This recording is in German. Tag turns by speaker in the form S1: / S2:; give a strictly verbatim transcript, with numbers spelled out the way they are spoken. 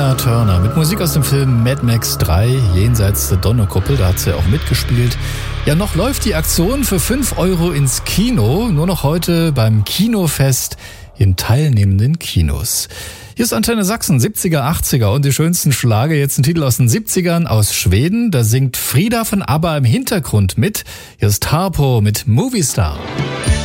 S1: Tina Turner mit Musik aus dem Film Mad Max drei, Jenseits der Donnerkuppel, da hat sie auch mitgespielt. Ja, noch läuft die Aktion für fünf Euro ins Kino, nur noch heute beim Kinofest in teilnehmenden Kinos. Hier ist Antenne Sachsen, siebziger, achtziger und die schönsten Schlager. Jetzt ein Titel aus den siebzigern aus Schweden, da singt Frida von ABBA im Hintergrund mit. Hier ist Harpo mit Movie Star.